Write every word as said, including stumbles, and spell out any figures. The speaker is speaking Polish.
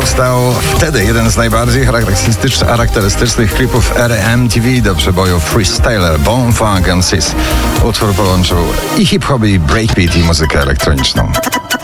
powstał wtedy jeden z najbardziej charakterystycznych, charakterystycznych klipów ery M T V do przeboju Freestyler, Bone Funk and Sis. Utwór połączył i hip-hop, i breakbeat, i muzykę elektroniczną.